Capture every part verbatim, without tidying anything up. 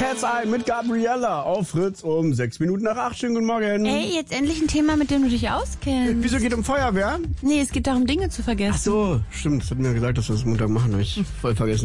Cat's Eye mit Gabriella auf Fritz um sechs Minuten nach acht. Schönen guten Morgen. Ey, jetzt endlich ein Thema, mit dem du dich auskennst. Wieso geht um Feuerwehr? Nee, es geht darum, Dinge zu vergessen. Ach so, stimmt. Das hat mir gesagt, dass wir das Montag machen. Hab ich voll vergessen.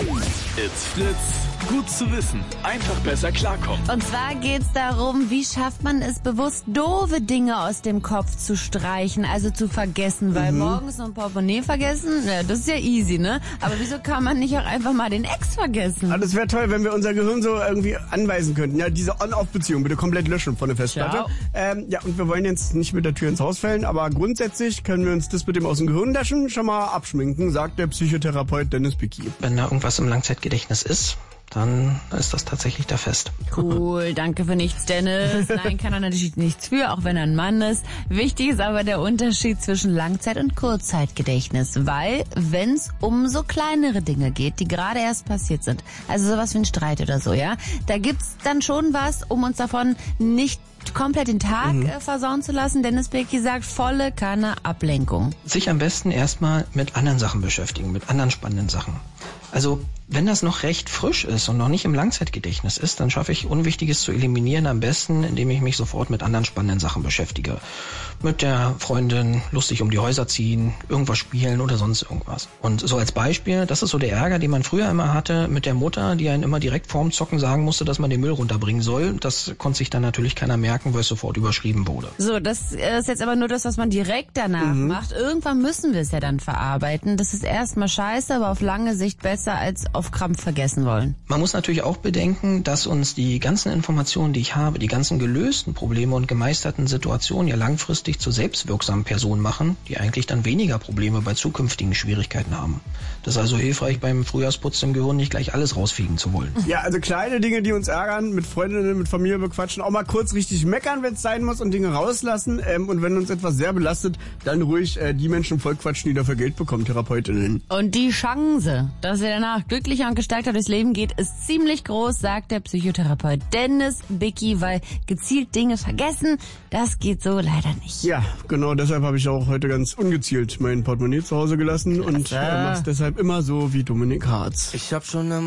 It's Fritz. Gut zu wissen. Einfach besser klarkommen. Und zwar geht's darum, wie schafft man es bewusst, doofe Dinge aus dem Kopf zu streichen, also zu vergessen. Weil mhm. morgens noch ein Portemonnaie vergessen, ja, das ist ja easy, ne? Aber wieso kann man nicht auch einfach mal den Ex vergessen? Ah, das wäre toll, wenn wir unser Gehirn so irgendwie anweisen könnten. Ja, diese On-Off-Beziehung bitte komplett löschen von der Festplatte. Ähm, ja, und wir wollen jetzt nicht mit der Tür ins Haus fallen, aber grundsätzlich können wir uns das mit dem aus dem Gehirn löschen schon mal abschminken, sagt der Psychotherapeut Dennis Bicki. Wenn da irgendwas im Langzeitgedächtnis ist, dann ist das tatsächlich der Fest. Cool, danke für nichts, Dennis. Nein, kann er natürlich nichts für, auch wenn er ein Mann ist. Wichtig ist aber der Unterschied zwischen Langzeit- und Kurzzeitgedächtnis, weil wenn es um so kleinere Dinge geht, die gerade erst passiert sind, also sowas wie ein Streit oder so, ja, da gibt's dann schon was, um uns davon nicht komplett den Tag mhm. äh, versauen zu lassen. Dennis Bicki sagt, volle Kanne Ablenkung. Sich am besten erstmal mit anderen Sachen beschäftigen, mit anderen spannenden Sachen. Also wenn das noch recht frisch ist und noch nicht im Langzeitgedächtnis ist, dann schaffe ich Unwichtiges zu eliminieren, am besten, indem ich mich sofort mit anderen spannenden Sachen beschäftige. Mit der Freundin lustig um die Häuser ziehen, irgendwas spielen oder sonst irgendwas. Und so als Beispiel, das ist so der Ärger, den man früher immer hatte mit der Mutter, die einen immer direkt vorm Zocken sagen musste, dass man den Müll runterbringen soll. Das konnte sich dann natürlich keiner merken, weil es sofort überschrieben wurde. So, das ist jetzt aber nur das, was man direkt danach mhm. macht. Irgendwann müssen wir es ja dann verarbeiten. Das ist erstmal scheiße, aber auf lange Sicht besser als auf Krampf vergessen wollen. Man muss natürlich auch bedenken, dass uns die ganzen Informationen, die ich habe, die ganzen gelösten Probleme und gemeisterten Situationen ja langfristig zu selbstwirksamen Personen machen, die eigentlich dann weniger Probleme bei zukünftigen Schwierigkeiten haben. Das ist also hilfreich, beim Frühjahrsputz im Gehirn nicht gleich alles rausfegen zu wollen. Ja, also kleine Dinge, die uns ärgern, mit Freundinnen, mit Familie bequatschen, auch mal kurz richtig meckern, wenn es sein muss und Dinge rauslassen. Ähm, und wenn uns etwas sehr belastet, dann ruhig äh, die Menschen vollquatschen, die dafür Geld bekommen, Therapeutinnen. Und die Chance, dass ihr danach glücklicher und gestärkter durchs Leben geht, ist ziemlich groß, sagt der Psychotherapeut Dennis Bicki, weil gezielt Dinge vergessen, das geht so leider nicht. Ja, genau deshalb habe ich auch heute ganz ungezielt mein Portemonnaie zu Hause gelassen und äh, mach's deshalb immer so wie Dominik Hartz. Ich hab schon